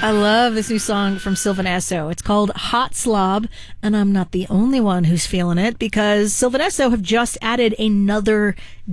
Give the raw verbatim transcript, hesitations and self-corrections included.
I love this new song from Sylvan Esso. It's called Hot Slob, and I'm not the only one who's feeling it because Sylvan Esso have just added another